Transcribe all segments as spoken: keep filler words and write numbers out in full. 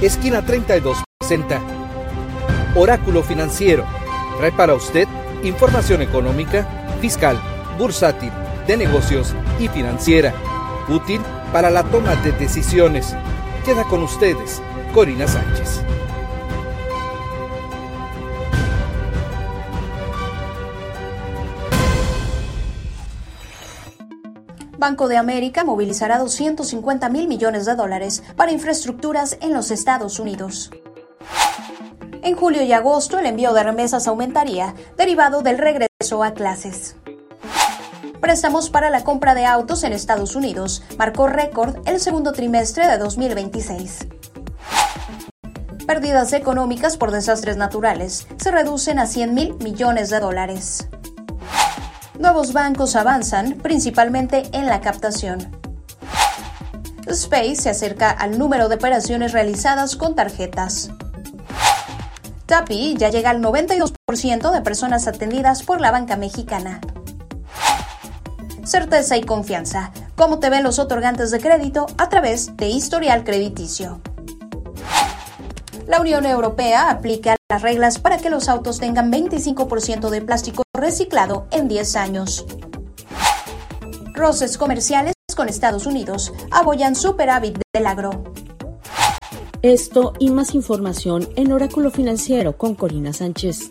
esquina treinta y dos sesenta. Oráculo Financiero. Trae para usted información económica, fiscal, bursátil, de negocios y financiera, útil para la toma de decisiones. Queda con ustedes, Corina Sánchez. Banco de América movilizará doscientos cincuenta mil millones de dólares para infraestructuras en los Estados Unidos. En julio y agosto, el envío de remesas aumentaría, derivado del regreso a clases. Préstamos para la compra de autos en Estados Unidos marcó récord el segundo trimestre de dos mil veintiséis. Pérdidas económicas por desastres naturales se reducen a cien mil millones de dólares. Nuevos bancos avanzan, principalmente en la captación. Space se acerca al número de operaciones realizadas con tarjetas. Tappi ya llega al noventa y dos por ciento de personas atendidas por la banca mexicana. Certeza y confianza. ¿Cómo te ven los otorgantes de crédito a través de historial crediticio? La Unión Europea aplica las reglas para que los autos tengan veinticinco por ciento de plástico reciclado en diez años. Roces comerciales con Estados Unidos apoyan superávit del agro. Esto y más información en Oráculo Financiero con Corina Sánchez.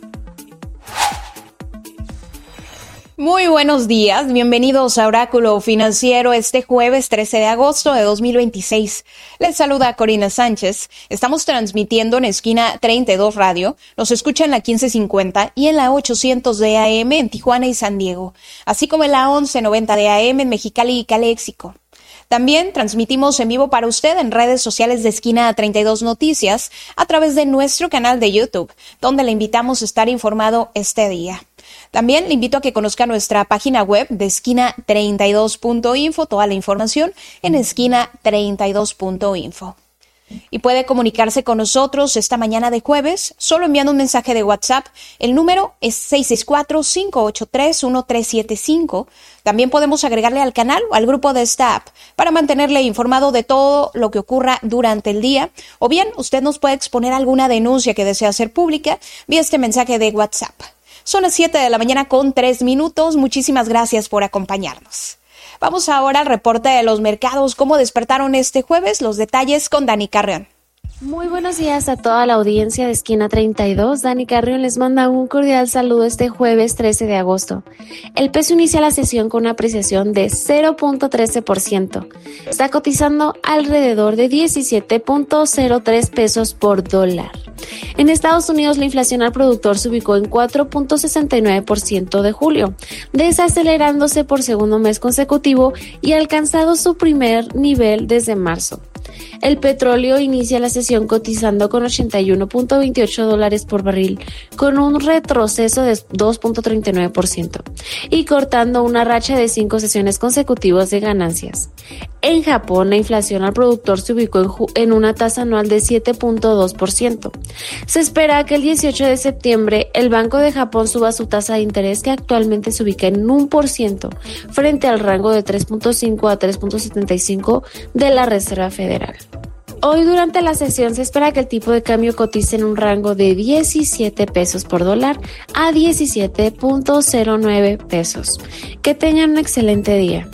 Muy buenos días, bienvenidos a Oráculo Financiero este jueves trece de agosto de dos mil veintiséis. Les saluda Corina Sánchez. Estamos transmitiendo en Esquina treinta y dos Radio. Nos escucha en la quince cincuenta y en la ochocientos de A M en Tijuana y San Diego, así como en la once noventa de A M en Mexicali y Caléxico. También transmitimos en vivo para usted en redes sociales de Esquina treinta y dos Noticias a través de nuestro canal de YouTube, donde le invitamos a estar informado este día. También le invito a que conozca nuestra página web de esquina treinta y dos punto info, toda la información en esquina treinta y dos punto info. Y puede comunicarse con nosotros esta mañana de jueves solo enviando un mensaje de WhatsApp. El número es seis seis cuatro, cinco ocho tres, uno tres siete cinco. También podemos agregarle al canal o al grupo de esta app para mantenerle informado de todo lo que ocurra durante el día. O bien, usted nos puede exponer alguna denuncia que desea hacer pública vía este mensaje de WhatsApp. Son las siete de la mañana con tres minutos. Muchísimas gracias por acompañarnos. Vamos ahora al reporte de los mercados. ¿Cómo despertaron este jueves? Los detalles con Dani Carrión. Muy buenos días a toda la audiencia de Esquina treinta y dos. Dani Carrión les manda un cordial saludo este jueves trece de agosto. El peso inicia la sesión con una apreciación de cero punto trece por ciento. Está cotizando alrededor de diecisiete punto cero tres pesos por dólar. En Estados Unidos, la inflación al productor se ubicó en cuatro punto sesenta y nueve por ciento de julio, desacelerándose por segundo mes consecutivo y alcanzado su primer nivel desde marzo. El petróleo inicia la sesión cotizando con ochenta y uno punto veintiocho dólares por barril, con un retroceso de dos punto treinta y nueve por ciento y cortando una racha de cinco sesiones consecutivas de ganancias. En Japón, la inflación al productor se ubicó en, ju- en una tasa anual de siete punto dos por ciento. Se espera que el dieciocho de septiembre el Banco de Japón suba su tasa de interés, que actualmente se ubica en un por ciento, frente al rango de tres punto cinco a tres punto setenta y cinco de la Reserva Federal. Hoy durante la sesión se espera que el tipo de cambio cotice en un rango de diecisiete pesos por dólar a diecisiete punto cero nueve pesos. Que tengan un excelente día.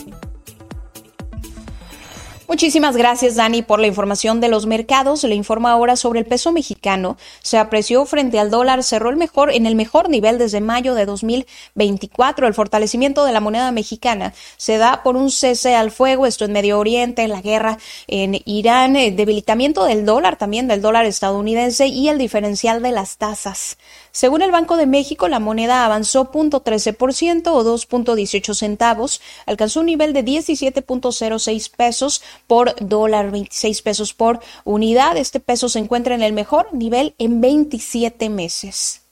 Muchísimas gracias, Dani, por la información de los mercados. Le informo ahora sobre el peso mexicano. Se apreció frente al dólar, cerró el mejor en el mejor nivel desde mayo de dos mil veinticuatro. El fortalecimiento de la moneda mexicana se da por un cese al fuego, esto en Medio Oriente, la guerra en Irán, el debilitamiento del dólar, también del dólar estadounidense y el diferencial de las tasas. Según el Banco de México, la moneda avanzó cero punto trece por ciento o dos punto dieciocho centavos, alcanzó un nivel de diecisiete punto cero seis pesos por dólar, veintiséis pesos por unidad. Este peso se encuentra en el mejor nivel en veintisiete meses.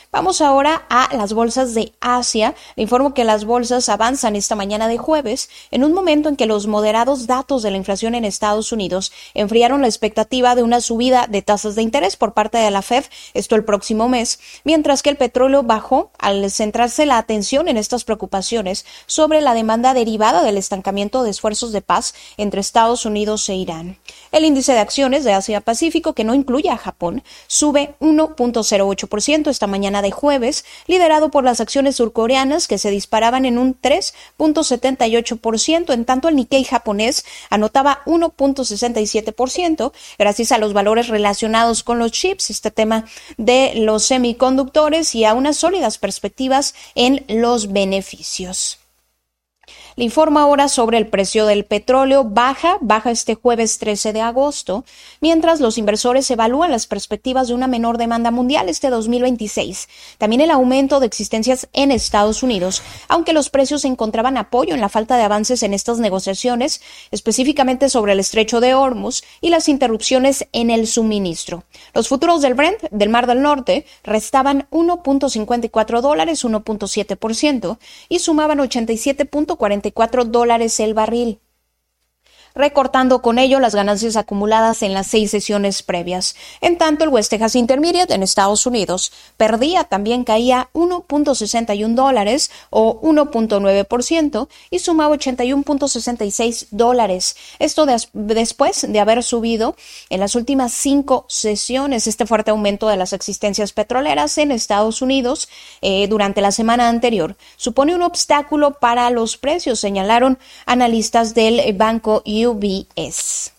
Vamos ahora a las bolsas de Asia. Le informo que las bolsas avanzan esta mañana de jueves en un momento en que los moderados datos de la inflación en Estados Unidos enfriaron la expectativa de una subida de tasas de interés por parte de la Fed, esto el próximo mes, mientras que el petróleo bajó al centrarse la atención en estas preocupaciones sobre la demanda derivada del estancamiento de esfuerzos de paz entre Estados Unidos e Irán. El índice de acciones de Asia-Pacífico, que no incluye a Japón, sube uno punto cero ocho por ciento esta mañana de jueves, liderado por las acciones surcoreanas que se disparaban en un tres punto setenta y ocho por ciento, en tanto el Nikkei japonés anotaba uno punto sesenta y siete por ciento, gracias a los valores relacionados con los chips, este tema de los semiconductores y a unas sólidas perspectivas en los beneficios. Le informo ahora sobre el precio del petróleo. Baja, baja este jueves trece de agosto, mientras los inversores evalúan las perspectivas de una menor demanda mundial este dos mil veintiséis. También el aumento de existencias en Estados Unidos, aunque los precios encontraban apoyo en la falta de avances en estas negociaciones, específicamente sobre el estrecho de Hormuz y las interrupciones en el suministro. Los futuros del Brent del Mar del Norte restaban uno punto cincuenta y cuatro dólares, uno punto siete por ciento, y sumaban ochenta y siete punto cuarenta y cuatro dólares el barril, recortando con ello las ganancias acumuladas en las seis sesiones previas. En tanto, el West Texas Intermediate en Estados Unidos perdía, también caía uno punto sesenta y uno dólares o uno punto nueve por ciento y sumaba ochenta y uno punto sesenta y seis dólares. Esto des- después de haber subido en las últimas cinco sesiones. Este fuerte aumento de las existencias petroleras en Estados Unidos eh, durante la semana anterior supone un obstáculo para los precios, señalaron analistas del banco U B S.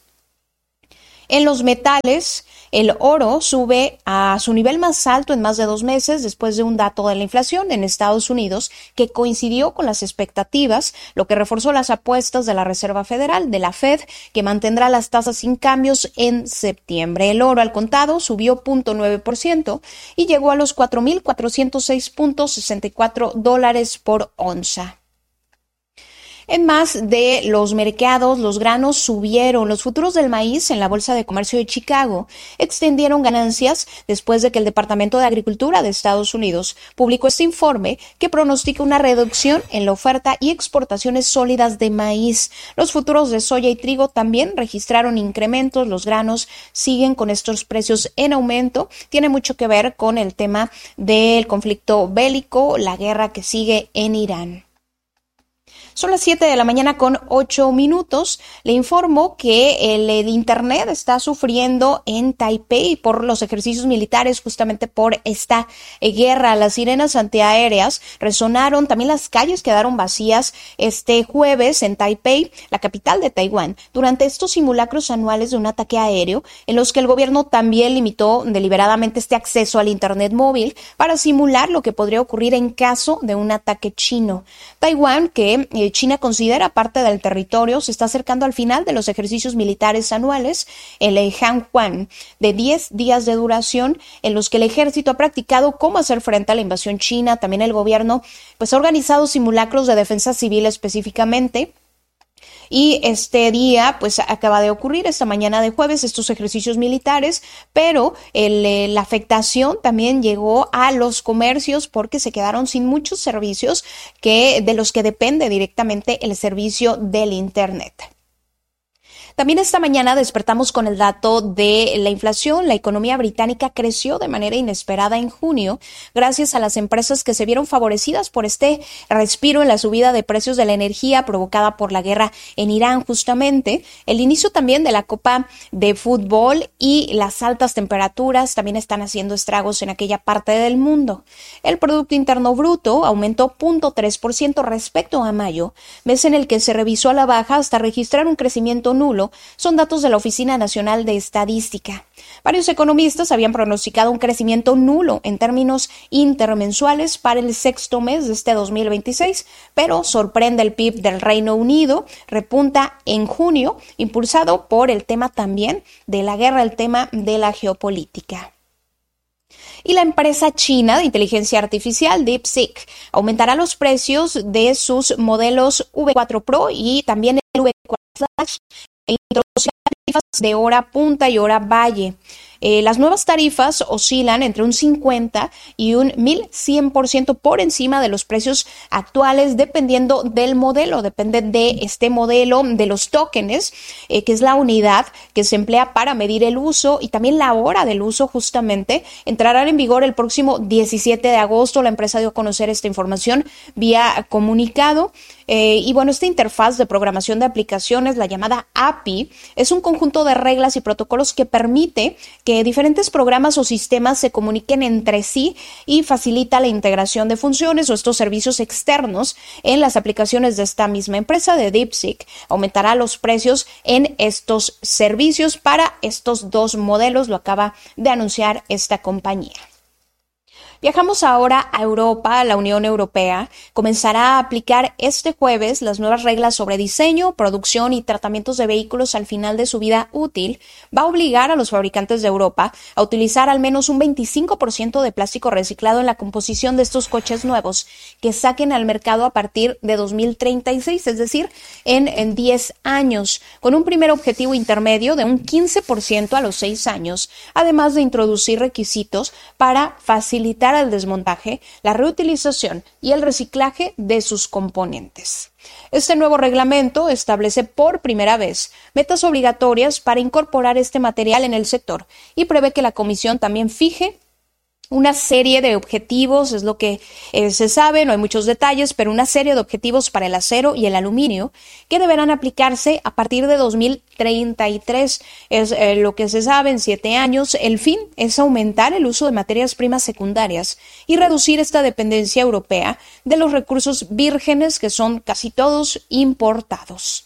En los metales, el oro sube a su nivel más alto en más de dos meses después de un dato de la inflación en Estados Unidos que coincidió con las expectativas, lo que reforzó las apuestas de la Reserva Federal, de la Fed, que mantendrá las tasas sin cambios en septiembre. El oro al contado subió cero punto nueve por ciento y llegó a los cuatro mil cuatrocientos seis punto sesenta y cuatro dólares por onza. En más de los mercados, los granos subieron. Los futuros del maíz en la Bolsa de Comercio de Chicago extendieron ganancias después de que el Departamento de Agricultura de Estados Unidos publicó este informe que pronostica una reducción en la oferta y exportaciones sólidas de maíz. Los futuros de soya y trigo también registraron incrementos. Los granos siguen con estos precios en aumento. Tiene mucho que ver con el tema del conflicto bélico, la guerra que sigue en Irán. Son las siete de la mañana con ocho minutos. Le informo que el, el Internet está sufriendo en Taipei por los ejercicios militares, justamente por esta eh, guerra. Las sirenas antiaéreas resonaron, también las calles quedaron vacías este jueves en Taipei, la capital de Taiwán, durante estos simulacros anuales de un ataque aéreo en los que el gobierno también limitó deliberadamente este acceso al Internet móvil para simular lo que podría ocurrir en caso de un ataque chino. Taiwán, que eh, China considera parte del territorio, se está acercando al final de los ejercicios militares anuales, el Hanhuan, de diez días de duración, en los que el ejército ha practicado cómo hacer frente a la invasión china. También el gobierno pues, ha organizado simulacros de defensa civil específicamente. Y este día, pues acaba de ocurrir esta mañana de jueves estos ejercicios militares, pero el, eh, la afectación también llegó a los comercios porque se quedaron sin muchos servicios que, de los que depende directamente el servicio del Internet. También esta mañana despertamos con el dato de la inflación. La economía británica creció de manera inesperada en junio gracias a las empresas que se vieron favorecidas por este respiro en la subida de precios de la energía provocada por la guerra en Irán justamente. El inicio también de la Copa de Fútbol y las altas temperaturas también están haciendo estragos en aquella parte del mundo. El Producto Interno Bruto aumentó cero punto tres por ciento respecto a mayo, mes en el que se revisó a la baja hasta registrar un crecimiento nulo. Son datos de la Oficina Nacional de Estadística. Varios economistas habían pronosticado un crecimiento nulo en términos intermensuales para el sexto mes de este dos mil veintiséis, pero sorprende el P I B del Reino Unido, repunta en junio, impulsado por el tema también de la guerra, el tema de la geopolítica. Y la empresa china de inteligencia artificial DeepSeek aumentará los precios de sus modelos V cuatro Pro y también el V cuatro Flash e introducirá tarifas de hora punta y hora valle. Eh, las nuevas tarifas oscilan entre un cincuenta y un mil cien por ciento por encima de los precios actuales, dependiendo del modelo, depende de este modelo de los tokens, eh, que es la unidad que se emplea para medir el uso y también la hora del uso. Justamente entrarán en vigor el próximo diecisiete de agosto. La empresa dio a conocer esta información vía comunicado. Eh, y bueno, esta interfaz de programación de aplicaciones, la llamada A P I, es un conjunto de reglas y protocolos que permite que diferentes programas o sistemas se comuniquen entre sí y facilita la integración de funciones o estos servicios externos en las aplicaciones de esta misma empresa de DeepSeek. Aumentará los precios en estos servicios para estos dos modelos, lo acaba de anunciar esta compañía. Viajamos ahora a Europa. La Unión Europea comenzará a aplicar este jueves las nuevas reglas sobre diseño, producción y tratamientos de vehículos al final de su vida útil. Va a obligar a los fabricantes de Europa a utilizar al menos un veinticinco por ciento de plástico reciclado en la composición de estos coches nuevos que saquen al mercado a partir de dos mil treinta y seis, es decir, en, en diez años, con un primer objetivo intermedio de un quince por ciento a los seis años, además de introducir requisitos para facilitar el desmontaje, la reutilización y el reciclaje de sus componentes. Este nuevo reglamento establece por primera vez metas obligatorias para incorporar este material en el sector y prevé que la Comisión también fije una serie de objetivos, es lo que eh, se sabe, no hay muchos detalles, pero una serie de objetivos para el acero y el aluminio que deberán aplicarse a partir de dos mil treinta y tres. Es eh, lo que se sabe en siete años. El fin es aumentar el uso de materias primas secundarias y reducir esta dependencia europea de los recursos vírgenes, que son casi todos importados.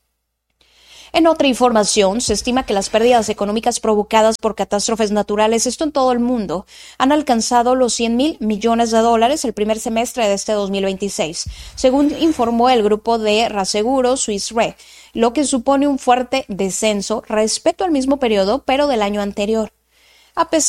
En otra información, se estima que las pérdidas económicas provocadas por catástrofes naturales, esto en todo el mundo, han alcanzado los cien mil millones de dólares el primer semestre de este dos mil veintiséis, según informó el grupo de reaseguros Swiss Re, lo que supone un fuerte descenso respecto al mismo periodo, pero del año anterior. A pesar